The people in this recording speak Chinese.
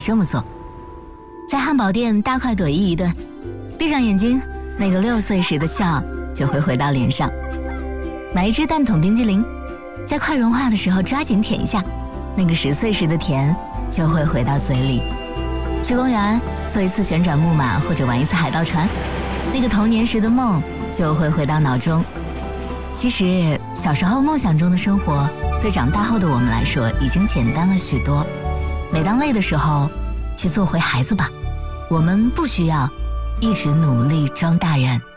这么做。在汉堡店大快朵颐一顿，闭上眼睛，那个6岁时的笑就会回到脸上。买一只蛋筒冰激凌，在快融化的时候抓紧舔一下，那个10岁时的甜就会回到嘴里。去公园做一次旋转木马或者玩一次海盗船，那个童年时的梦就会回到脑中。其实小时候梦想中的生活对长大后的我们来说已经简单了许多。每当累的时候，去做回孩子吧，我们不需要一直努力装大人。